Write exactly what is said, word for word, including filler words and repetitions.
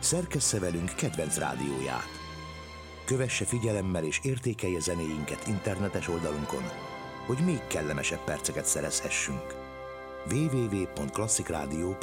szerkessze velünk kedvenc rádióját. Kövesse figyelemmel és értékelje zenéinket internetes oldalunkon, hogy még kellemesebb perceket szerezhessünk. double-u double-u double-u pont klasszik rádió